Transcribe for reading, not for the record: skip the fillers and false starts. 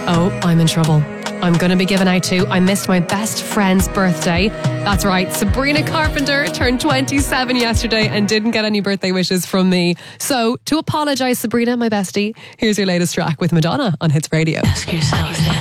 Oh, I'm in trouble. I'm going to be given out to. I missed my best friend's birthday. That's right, Sabrina Carpenter turned 27 yesterday and didn't get any birthday wishes from me. So, to apologise, Sabrina, my bestie, here's your latest track with Madonna on Hits Radio. Ask yourself.